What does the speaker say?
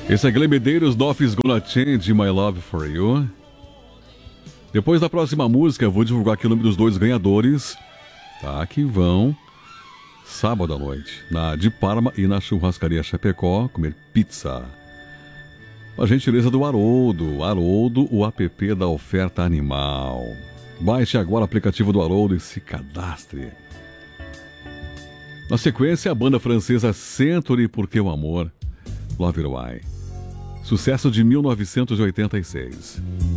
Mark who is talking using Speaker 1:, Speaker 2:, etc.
Speaker 1: Esse é Glenn Medeiros, Nothing's Gonna Change My Love For You. Depois da próxima música, eu vou divulgar aqui o nome dos dois ganhadores, tá? Que vão, sábado à noite, na de Parma e na Churrascaria Chapecó, comer pizza. A gentileza do Haroldo. Haroldo, o app da oferta animal. Baixe agora o aplicativo do Haroldo e se cadastre. Na sequência, a banda francesa Century, Porque o Amor, Love It Why. Sucesso de 1986.